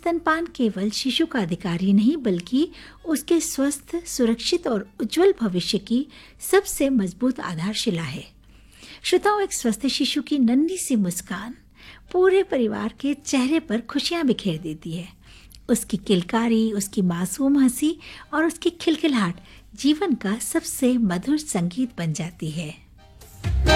स्तनपान केवल शिशु का अधिकार ही नहीं बल्कि उसके स्वस्थ, सुरक्षित और उज्जवल भविष्य की सबसे मजबूत आधारशिला है। श्रोताओं, एक स्वस्थ शिशु की नन्ही सी मुस्कान पूरे परिवार के चेहरे पर खुशियां बिखेर देती है। उसकी किलकारी, उसकी मासूम हंसी और उसकी खिलखिलाहट जीवन का सबसे मधुर संगीत बन जाती है।